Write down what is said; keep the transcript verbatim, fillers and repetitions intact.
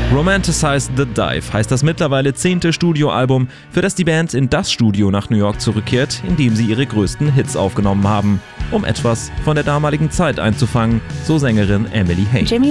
Romanticize the Dive heißt das mittlerweile zehnte Studioalbum, für das die Band in das Studio nach New York zurückkehrt, in dem sie ihre größten Hits aufgenommen haben, um etwas von der damaligen Zeit einzufangen, so Sängerin Emily Hain.